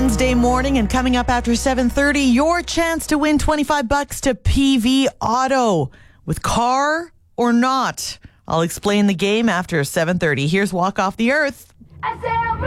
Wednesday morning, and coming up after 7:30, your chance to win $25 to PV Auto with car or not. I'll explain the game after 7:30. Here's Walk Off the Earth. I said